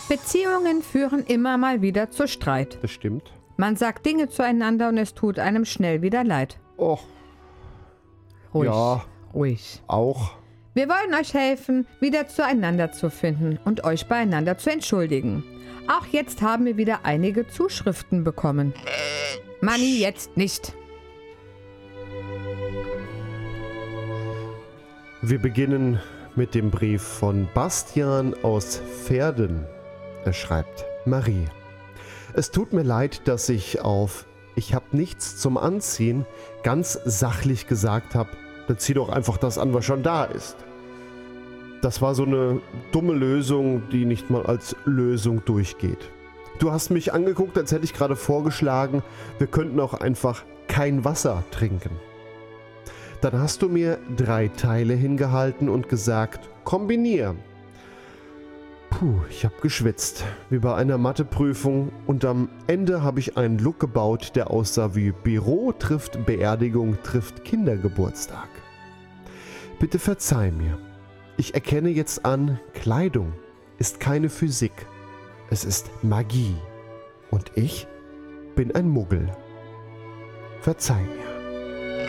Beziehungen führen immer mal wieder zu Streit. Das stimmt. Man sagt Dinge zueinander und es tut einem schnell wieder leid. Och, Ruhig, ja, ruhig. auch. Wir wollen euch helfen, wieder zueinander zu finden und euch beieinander zu entschuldigen. Auch jetzt haben wir wieder einige Zuschriften bekommen. Manni, jetzt nicht. Wir beginnen mit dem Brief von Bastian aus Verden. Er schreibt: Marie, es tut mir leid, dass ich auf "Ich hab nichts zum Anziehen" ganz sachlich gesagt habe, dann zieh doch einfach das an, was schon da ist. Das war so eine dumme Lösung, die nicht mal als Lösung durchgeht. Du hast mich angeguckt, als hätte ich gerade vorgeschlagen, wir könnten auch einfach kein Wasser trinken. Dann hast du mir 3 Teile hingehalten und gesagt, kombinier. Puh, ich habe geschwitzt, wie bei einer Matheprüfung, und am Ende habe ich einen Look gebaut, der aussah wie Büro trifft Beerdigung trifft Kindergeburtstag. Bitte verzeih mir. Ich erkenne jetzt an, Kleidung ist keine Physik. Es ist Magie. Und ich bin ein Muggel. Verzeih mir.